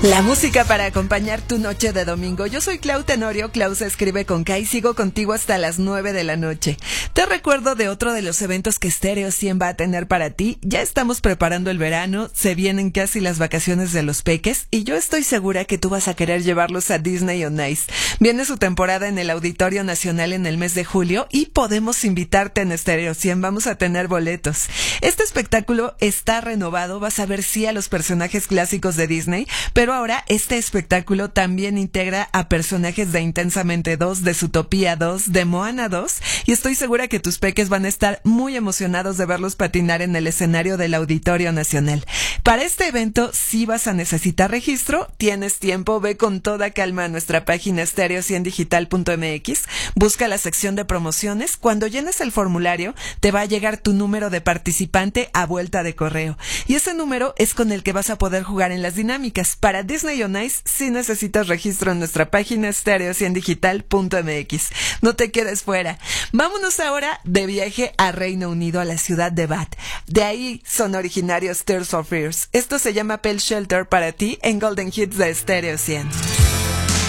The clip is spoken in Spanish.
La música para acompañar tu noche de domingo. Yo soy Clau Tenorio, Clau se escribe con K y sigo contigo hasta las 9 de la noche. Te recuerdo de otro de los eventos que Stereo 100 va a tener para ti. Ya estamos preparando el verano, se vienen casi las vacaciones de los peques y yo estoy segura que tú vas a querer llevarlos a Disney on Ice. Viene su temporada en el Auditorio Nacional en el mes de julio y podemos invitarte en Stereo 100, vamos a tener boletos. Este espectáculo está renovado, vas a ver sí a los personajes clásicos de Disney, pero ahora este espectáculo también integra a personajes de Intensamente 2, de Zootopia 2, de Moana 2 y estoy segura que tus peques van a estar muy emocionados de verlos patinar en el escenario del Auditorio Nacional. Para este evento sí vas a necesitar registro, tienes tiempo, ve con toda calma a nuestra página stereo100digital.mx, busca la sección de promociones, cuando llenes el formulario te va a llegar tu número de participante a vuelta de correo y ese número es con el que vas a poder jugar en las dinámicas. Para Disney on Ice sí necesitas registro en nuestra página stereo100digital.mx. No te quedes fuera. Vámonos ahora de viaje a Reino Unido, a la ciudad de Bath. De ahí son originarios Tears for Fears. Esto se llama Pale Shelter para ti en Golden Hits de Stereo 100.